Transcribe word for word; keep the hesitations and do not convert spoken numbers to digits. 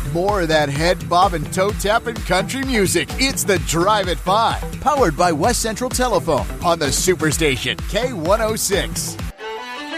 More of that head bob and toe tapping country music. It's the Drive at five, powered by West Central Telephone on the Superstation K one oh six.